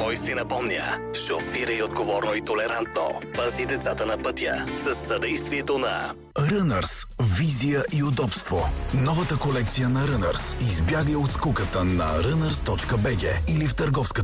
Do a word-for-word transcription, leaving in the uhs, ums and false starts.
Войс ти напомня: шофирай отговорно и толерантно. Пази децата на пътя с съдействието на Runners. Визия и удобство. Новата колекция на Runners. Избягай от скуката на runners точка би джи или в търговската